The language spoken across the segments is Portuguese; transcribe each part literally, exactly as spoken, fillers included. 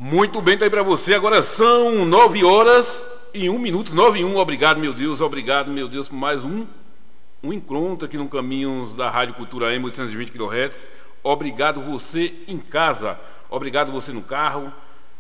Muito bem, tá aí pra você. Agora são nove horas e um minuto, nove e um. Obrigado, meu Deus, obrigado, meu Deus, por mais um, um encontro aqui no Caminhos da Rádio Cultura M, oitocentos e vinte quilohertz. Obrigado você em casa, obrigado você no carro,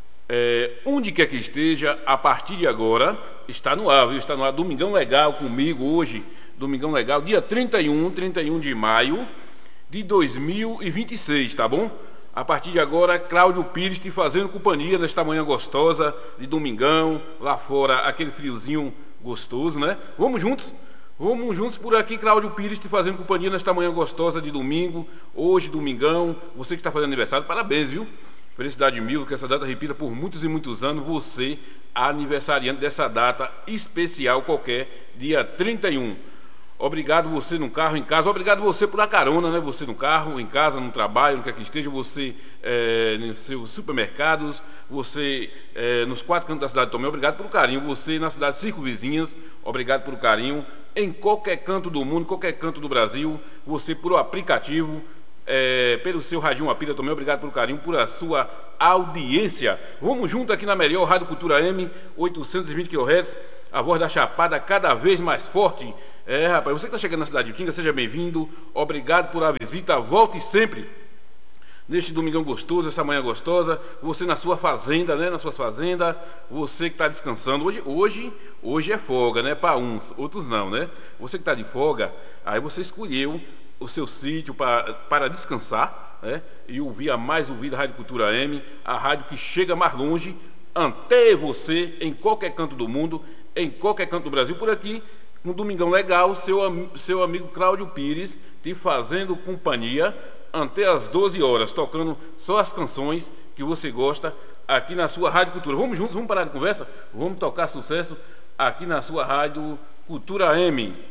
é, onde quer que esteja, a partir de agora, está no ar, viu? Está no ar. Domingão Legal comigo hoje, Domingão Legal, dia trinta e um, trinta e um de maio de dois mil e vinte e seis, tá bom? A partir de agora, Cláudio Pires te fazendo companhia nesta manhã gostosa de domingão, lá fora, aquele friozinho gostoso, né? Vamos juntos? Vamos juntos por aqui, Cláudio Pires te fazendo companhia nesta manhã gostosa de domingo, hoje, domingão. Você que está fazendo aniversário, parabéns, viu? Felicidade mil, que essa data repita por muitos e muitos anos. Você, aniversariante dessa data especial qualquer, dia trinta e um. Obrigado você no carro, em casa. Obrigado você por dar carona, né? Você no carro, em casa, no trabalho, no que é que esteja. Você é, nos seus supermercados. Você é, nos quatro cantos da cidade também. Obrigado pelo carinho. Você nas cidades circunvizinhas. Obrigado pelo carinho. Em qualquer canto do mundo, qualquer canto do Brasil. Você por o aplicativo, é, pelo seu radinho Apita também. Obrigado pelo carinho, por a sua audiência. Vamos junto aqui na melhor Rádio Cultura M, oitocentos e vinte quilohertz. A voz da Chapada cada vez mais forte. É, rapaz, você que está chegando na cidade de Tinga, seja bem-vindo. Obrigado por a visita. Volte sempre neste domingão gostoso, essa manhã gostosa. Você na sua fazenda, né? Na sua fazenda. Você que está descansando. Hoje, hoje, hoje é folga, né? Para uns, outros não, né? Você que está de folga, aí você escolheu o seu sítio para, para descansar, né? E ouvir a mais ouvida Rádio Cultura M, a rádio que chega mais longe, ante você, em qualquer canto do mundo, em qualquer canto do Brasil, por aqui. Um domingão legal, seu, seu amigo Cláudio Pires te fazendo companhia até as doze horas, tocando só as canções que você gosta aqui na sua Rádio Cultura. Vamos juntos, vamos parar de conversa? Vamos tocar sucesso aqui na sua Rádio Cultura M.